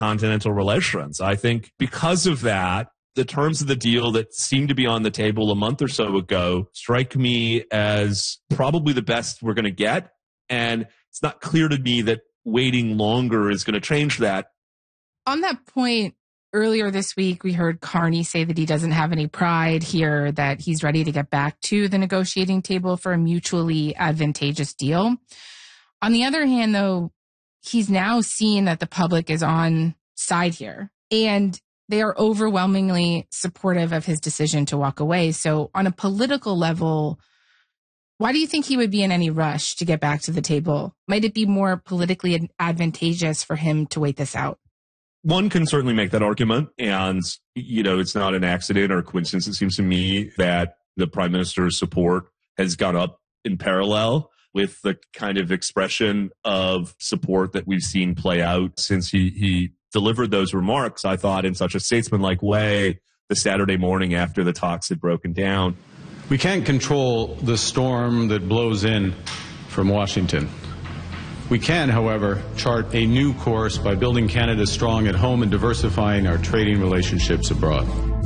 continental relations. I think because of that, the terms of the deal that seemed to be on the table a month or so ago strike me as probably the best we're going to get. And it's not clear to me that waiting longer is going to change that. On that point, earlier this week, we heard Carney say that he doesn't have any pride here, that he's ready to get back to the negotiating table for a mutually advantageous deal. On the other hand, though, he's now seen that the public is on side here, and they are overwhelmingly supportive of his decision to walk away. So on a political level, why do you think he would be in any rush to get back to the table? Might it be more politically advantageous for him to wait this out? One can certainly make that argument. And, it's not an accident or coincidence. It seems to me that the prime minister's support has gone up in parallel with the kind of expression of support that we've seen play out since he delivered those remarks, I thought, in such a statesmanlike way the Saturday morning after the talks had broken down. We can't control the storm that blows in from Washington. We can, however, chart a new course by building Canada strong at home and diversifying our trading relationships abroad.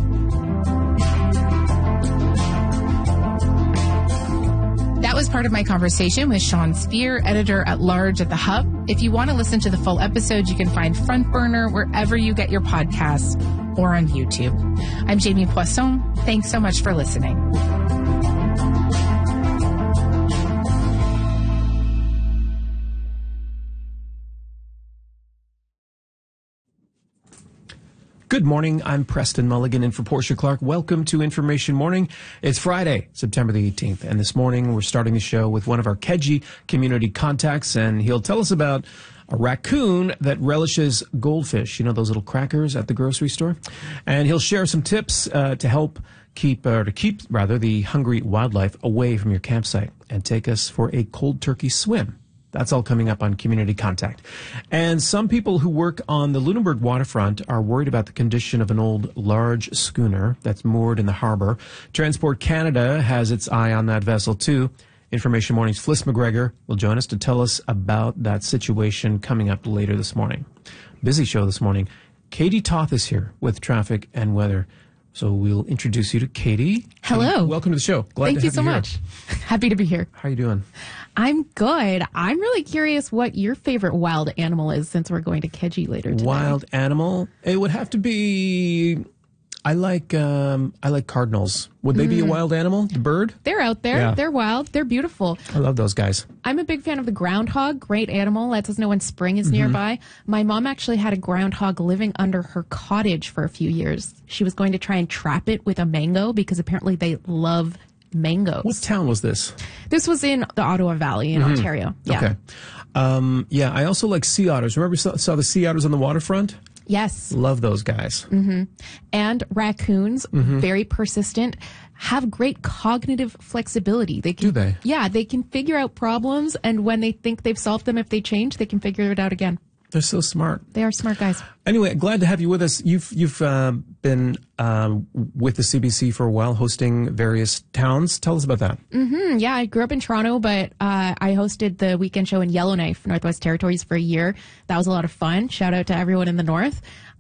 That was part of my conversation with Sean Speer, editor-at-large at The Hub. If you want to listen to the full episode, you can find Front Burner wherever you get your podcasts or on YouTube. I'm Jamie Poisson. Thanks so much for listening. Good morning. I'm Preston Mulligan in for Portia Clark. Welcome to Information Morning. It's Friday, September the 18th, and this morning we're starting the show with one of our Keji community contacts, and he'll tell us about a raccoon that relishes goldfish, those little crackers at the grocery store. And he'll share some tips to keep the hungry wildlife away from your campsite and take us for a cold turkey swim. That's all coming up on Community Contact. And some people who work on the Lunenburg waterfront are worried about the condition of an old large schooner that's moored in the harbor. Transport Canada has its eye on that vessel too. Information Morning's Fliss McGregor will join us to tell us about that situation coming up later this morning. Busy show this morning. Katie Toth is here with traffic and weather. So we'll introduce you to Katie. Hello. Welcome to the show. Thank you so much. Happy to be here. How are you doing? I'm good. I'm really curious what your favorite wild animal is, since we're going to Keji later today. Wild animal? It would have to be... I like cardinals. Would they be a wild animal? The bird? They're out there. Yeah. They're wild. They're beautiful. I love those guys. I'm a big fan of the groundhog. Great animal. Lets us know when spring is nearby. My mom actually had a groundhog living under her cottage for a few years. She was going to try and trap it with a mango because apparently they love mangoes. What town was this? This was in the Ottawa Valley in Ontario. Yeah. Okay. I also like sea otters. Remember saw the sea otters on the waterfront? Yes. Love those guys. And raccoons, very persistent, have great cognitive flexibility. Do they? Yeah, they can figure out problems, and when they think they've solved them, if they change, they can figure it out again. They're so smart. They are smart guys. Anyway, glad to have you with us. You've been with the CBC for a while, hosting various towns. Tell us about that. Yeah, I grew up in Toronto, but I hosted the weekend show in Yellowknife, Northwest Territories, for a year. That was a lot of fun. Shout out to everyone in the north.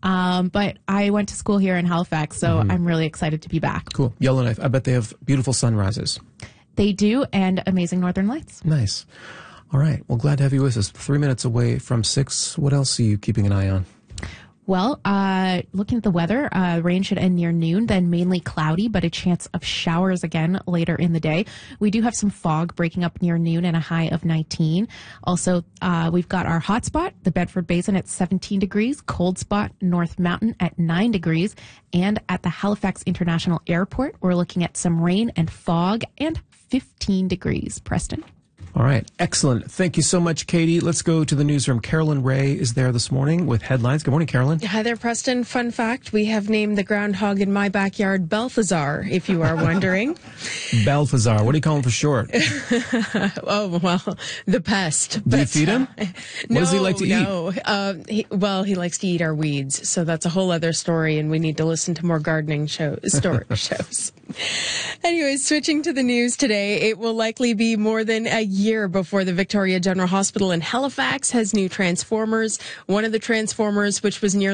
But I went to school here in Halifax, so I'm really excited to be back. Cool. Yellowknife. I bet they have beautiful sunrises. They do, and amazing northern lights. Nice. All right. Well, glad to have you with us. 3 minutes away from 6. What else are you keeping an eye on? Well, looking at the weather, rain should end near noon, then mainly cloudy, but a chance of showers again later in the day. We do have some fog breaking up near noon and a high of 19. Also, we've got our hot spot, the Bedford Basin at 17 degrees, cold spot, North Mountain at 9 degrees, and at the Halifax International Airport, we're looking at some rain and fog and 15 degrees. Preston? All right. Excellent. Thank you so much, Katie. Let's go to the newsroom. Carolyn Ray is there this morning with headlines. Good morning, Carolyn. Hi there, Preston. Fun fact, we have named the groundhog in my backyard Balthazar, if you are wondering. Balthazar. What do you call him for short? Oh, well, the pest. Do you feed him? What does he like to eat? No. He likes to eat our weeds. So that's a whole other story, and we need to listen to more gardening shows. Anyways, switching to the news today, it will likely be more than a year before the Victoria General Hospital in Halifax has new transformers. One of the transformers, which was nearly